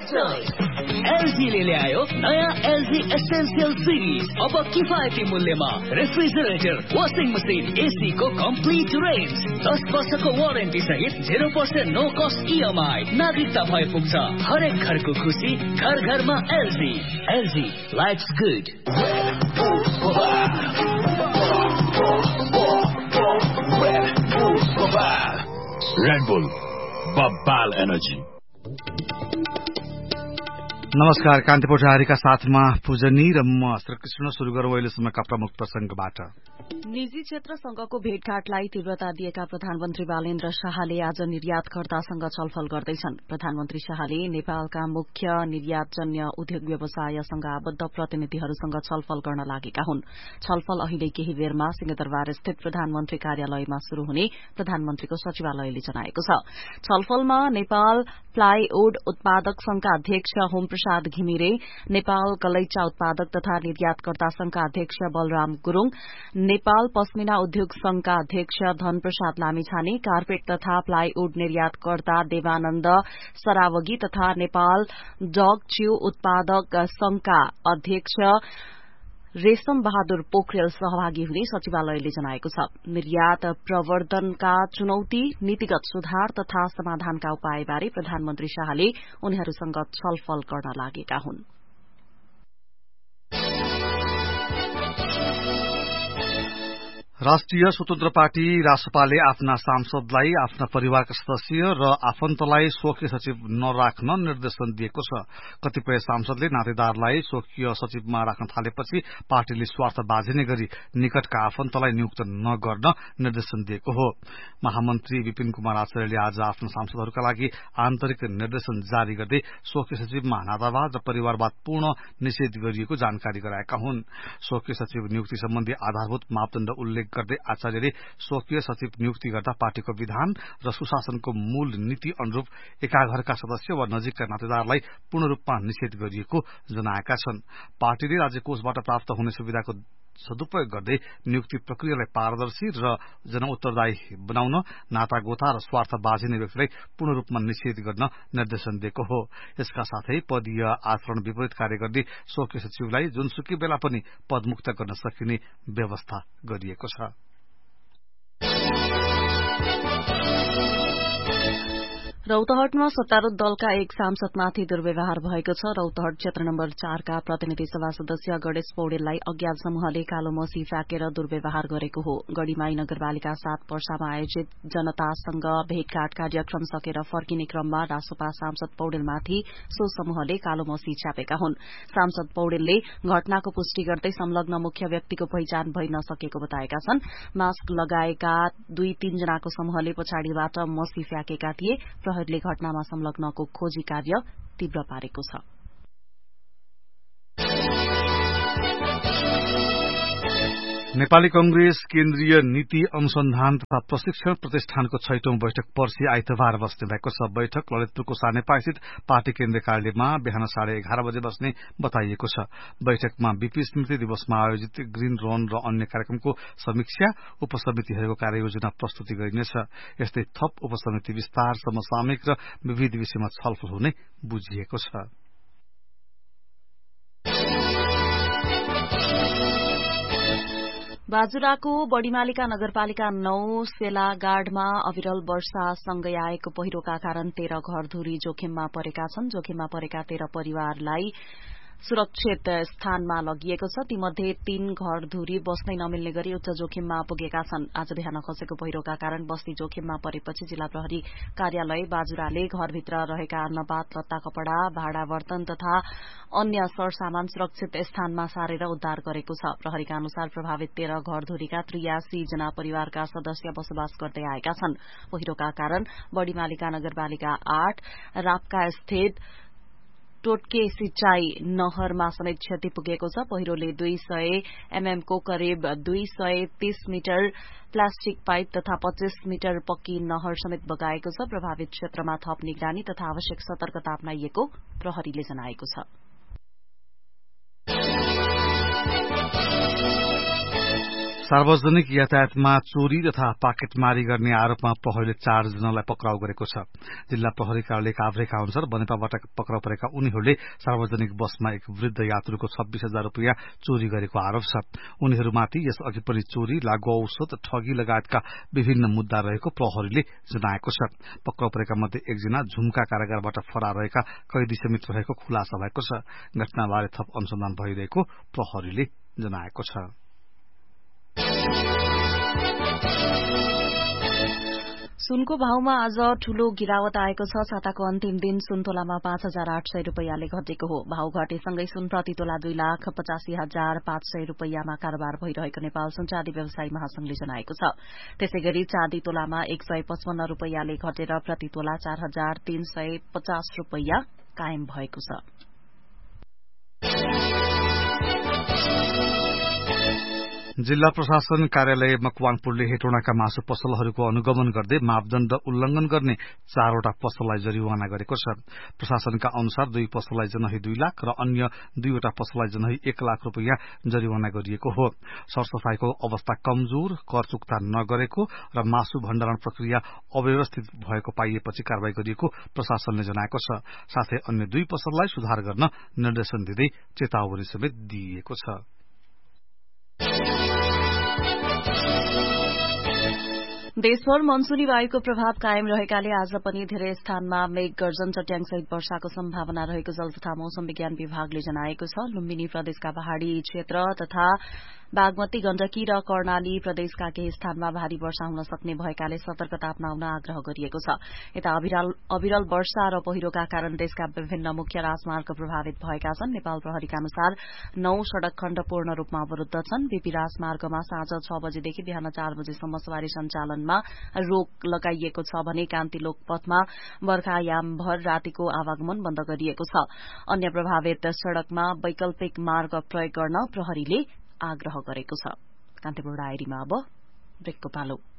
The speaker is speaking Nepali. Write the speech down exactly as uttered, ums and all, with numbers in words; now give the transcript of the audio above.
एलजीले ल्यायो नयाँ एलजी एसेन्शियल सिरिज। अब किफायती मूल्यमा रेफ्रिजरेटर, वाशिङ मसिन, एसी को कम्प्लिट रेन्ज, दस वर्षको वारेन्टी सहित zero percent no cost EMI. नागरिकता भए पुग्छ हरेक घरको खुसी, घर घरमा LG. LG lives good. Red Bull, Babal Energy. नमस्कार, कान्तिपुर प्रहरीका साथमा पूजनी र म श्रीकृष्ण। शुरू गरौं अहिलेसम्मका प्रमुख प्रसंगबाट। निजी क्षेत्र संघको भेटघाटलाई तीव्रता दिएका प्रधानमन्त्री बालेन्द्र शाहले आज निर्यातकर्तासँग छलफल गर्दैछन्। प्रधानमन्त्री शाहले नेपालका मुख्य निर्यातजन्य उद्योग व्यवसायसँग आबद्ध प्रतिनिधिहरूसँग छलफल गर्न लागेका हुन्। छलफल अहिले केही बेरमा सिंहदरबार स्थित प्रधानमन्त्री कार्यालयमा शुरू हुने प्रधानमन्त्रीको सचिवालयले जनाएको छ। छलफलमा नेपाल प्लाईवुड उत्पादक संघका अध्यक्ष होम प्रसाद घिमिरे, नेपाल गलैचा उत्पादक तथा निर्यातकर्ता संघका अध्यक्ष बलराम गुरूङ, नेपाल पश्मिना उद्योग संघका अध्यक्ष धनप्रसाद लामिछाने, कार्पेट तथा प्लाईवुड निर्यातकर्ता देवानन्द सरावगी तथा नेपाल डग च्यू उत्पादक संघका अध्यक्ष रेशम बहादुर पोखरेल सहभागी हुने सचिवालयले जनाएको छ। निर्यात प्रवर्धनका चुनौती, नीतिगत सुधार तथा समाधानका उपायबारे प्रधानमन्त्री शाहले उनीहरूसँग छलफल गर्न लागेका हुन्। राष्ट्रिय स्वतन्त्र पार्टी रासपाले आफ्ना सांसदलाई आफ्ना परिवारका सदस्य र आफन्तलाई स्वकीय सचिव नराख्न निर्देशन दिएको छ। कतिपय सांसदले नातेदारलाई स्वकीय सचिवमा राख्न थालेपछि पार्टीले स्वार्थ बाझिने गरी निकटका आफन्तलाई नियुक्त नगर्न निर्देशन दिएको हो। महामन्त्री विपिन कुमार आचार्यले आज आफ्ना सांसदहरूका लागि आन्तरिक निर्देशन जारी गर्दै स्वकीय सचिवमा नातावाद र परिवारवाद पूर्ण निषेध गरिएको जानकारी गराएका हुन्। स्वकीय सचिव नियुक्ति सम्बन्धी आधारभूत मापदण्ड उल्लेख गर्दै आचार्यले स्वकीय सचिव नियुक्ति गर्दा पार्टीको विधान र सुशासनको मूल नीति अनुरूप एकाघरका सदस्य वा नजिकका नातेदारलाई पूर्ण रूपमा निषेध गरिएको जनाएका छन्। पार्टीले राज्य कोषबाट प्राप्त हुने सुविधाको सदुपयोग गर्दै नियुक्ति प्रक्रियालाई पारदर्शी र जनउत्तरदायी बनाउन नातागोता र स्वार्थ बाझिने व्यक्तिलाई पूर्ण रूपमा निषेध गर्न निर्देशन दिएको हो। यसका साथै पदीय आचरण विपरीत कार्य गर्दै स्वकीय सचिवलाई जुनसुकै बेला पनि पदमुक्त गर्न सकिने व्यवस्था गरिएको छ। रौतहटमा सत्तारूढ़ दलका एक सांसदमाथि दुर्व्यवहार भएको छ। रौतहट क्षेत्र नम्बर चारका प्रतिनिधि सभा सदस्य गणेश पौडेललाई अज्ञात समूहले कालो मसी फ्याँकेर दुर्व्यवहार गरेको हो। गढीमाई नगरपालिका सात पर्सामा आयोजित जनतासँग भेटघाट कार्यक्रम सकेर फर्किने क्रममा रासोपा सांसद पौडेलमाथि सो समूहले कालो मसी छ्यापेका हुन्। सांसद पौडेलले घटनाको पुष्टि गर्दै संलग्न मुख्य व्यक्तिको पहिचान भइ नसकेको बताएका छन्। मास्क लगाएका दुई तीन जनाको समूहले पछाडिबाट मसी फ्याँकेका थिए। प्रहरीले घटनामा संलग्नको खोजी कार्य तीव्र पारेको छ। नेपाली कंग्रेस केन्द्रीय नीति अनुसन्धान तथा प्रशिक्षण प्रतिष्ठानको छैटौं बैठक पर्सि आइतबार बस्ने भएको छ। बैठक ललितपुरको सानेपा स्थित पार्टी केन्द्रीय कार्यालयमा बिहान साढे एघार बजे बस्ने बताइएको छ। बैठकमा बीपी स्मृति दिवसमा आयोजित ग्रीन रन र अन्य कार्यक्रमको समीक्षा, उपसमितिहरूको कार्ययोजना प्रस्तुति गरिनेछ। यस्तै थप उपसमिति विस्तार, समसामयिक र विविध विषयमा छलफल हुने बुझिएको छ। बाजुराको बड़ीमालिका नगरपालिका नौ सेलागाडमा अविरल वर्षासँगै आएको पहिरोका कारण तेह्र घरधुरी जोखिममा परेका छन्। जोखिममा परेका तेह्र परिवारलाई सुरक्षित स्थानमा लगिएको छ। तीमध्ये तीन घरधुरी बस्नै नमिल्ने गरी उच्च जोखिममा पुगेका छन्। आज बिहान खसेको पहिरोका कारण बस्ती जोखिममा परेपछि जिल्ला प्रहरी कार्यालय बाजुराले घरभित्र रहेका अन्नपात, लत्ता कपड़ा, भाँडा बर्तन तथा अन्य सरसामान सुरक्षित स्थानमा सारेर उद्धार गरेको छ। प्रहरीका अनुसार प्रभावित तेह्र घरधुरीका त्रियासी जना परिवारका सदस्य बसोबास गर्दै आएका छन्। पहिरोका कारण बड़ीमालिका नगरपालिका आठ राप्का स्थित टोटके सिंचाई नहरमा समेत क्षति पुगेको छ। पहिरोले दुई सय एमएम को करिब दुई सय तीस मिटर प्लास्टिक पाइप तथा पच्चीस मिटर पक्की नहर समेत बगाएको छ। प्रभावित क्षेत्रमा थप निगरानी तथा आवश्यक सतर्कता अपनाइएको प्रहरीले जनाएको छ। सार्वजनिक यातायातमा चोरी तथा पाकेटमारी गर्ने आरोपमा प्रहरीले चार जनालाई पक्राउ गरेको छ। जिल्ला प्रहरी कार्यालय काभ्रेका अनुसार बनेपाबाट पक्राउ परेका उनीहरूले सार्वजनिक बसमा एक वृद्ध यात्रुको छब्बीस हजार रूपियाँ चोरी गरेको आरोप छ। उनीहरूमाथि यस अघि पनि चोरी, लागू औषध, ठगी लगायतका विभिन्न मुद्दा रहेको प्रहरीले जनाएको छ। पक्राउ परेका मध्ये एकजना झुम्का कारागारबाट फरार रहेका कैदी समेत रहेको खुलासा भएको छ। घटनाबारे थप अनुसन्धान भइरहेको प्रहरीले जनाएको छ। सुनको भावमा आज ठूलो गिरावट आएको छ। साताको अन्तिम दिन सुन तोलामा पाँच हजार आठ सय रूपियाँले घटेको हो। भाव घटेसँगै सुन प्रति तोला दुई लाख पचासी हजार पाँच सय रूपियाँमा कारोबार भइरहेको नेपाल सुन चाँदी व्यवसायी महासंघले जनाएको छ। त्यसै गरी चाँदी तोलामा एक सय पचपन्न रूपियाँले घटेर प्रति तोला चार हजार तीन सय पचास रूपियाँ कायम भएको छ। जिल्ला प्रशासन कार्यालय मकवानपुरले हेटौडाका मासु पसलहरूको अनुगमन गर्दै मापदण्ड उल्लंघन गर्ने चारवटा पसललाई जरिवाना गरेको छ। प्रशासनका अनुसार दुई पसललाई जनही दुई लाख र अन्य दुईवटा पसललाई जनही एक लाख रूपियाँ जरिवाना गरिएको हो। सरसफाईको अवस्था कमजोर, कर चुक्ता नगरेको र मासु भण्डारण प्रक्रिया अव्यवस्थित भएको पाइएपछि कारवाही गरिएको प्रशासनले जनाएको छ। साथै अन्य दुई पसललाई सुधार गर्न निर्देशन दिँदै चेतावनी समेत दिइएको छ। देशभर मनसूनी वायुको प्रभाव कायम रहेकाले आज पनि धेरै स्थानमा मेघ गर्जन, चट्याङसहित वर्षाको सम्भावना रहेको जल तथा मौसम विज्ञान विभागले जनाएको छ। लुम्बिनी प्रदेशका पहाड़ी क्षेत्र तथा बागमती, गण्डकी र कर्णाली प्रदेशका केही स्थानमा भारी वर्षा हुन सक्ने भएकाले सतर्कता अपनाउन आग्रह गरिएको छ। यता अविरल वर्षा र पहिरोका कारण देशका विभिन्न मुख्य राजमार्ग प्रभावित भएका छन्। नेपाल प्रहरीका अनुसार नौ सड़क खण्ड पूर्ण रूपमा अवरूद्ध छन्। बीपी राजमार्गमा साँझ छ बजेदेखि बिहान चार बजेसम्म सवारी सञ्चालनमा रोक लगाइएको छ भने कान्तिलोक पथमा बर्खायामभर रातिको आवागमन बन्द गरिएको छ। अन्य प्रभावित सड़कमा वैकल्पिक मार्ग प्रयोग गर्न प्रहरीले आग्रह गरेको छ। कान्तिपुर डायरीमा अब ब्रेकको पालो।